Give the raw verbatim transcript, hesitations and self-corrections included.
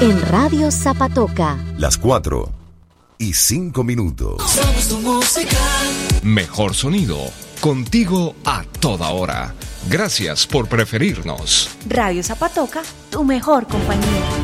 En Radio Zapatoca. Las cuatro y cinco minutos. Somos tu música. Mejor sonido, contigo a toda hora. Gracias por preferirnos. Radio Zapatoca, tu mejor compañía.